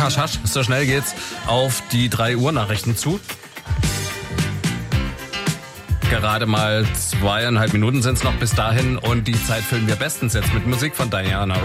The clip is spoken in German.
hasch, hasch. So schnell geht's auf die 3 Uhr Nachrichten zu. Gerade mal 2,5 Minuten sind es noch bis dahin und die Zeit füllen wir bestens jetzt mit Musik von Diana Ross.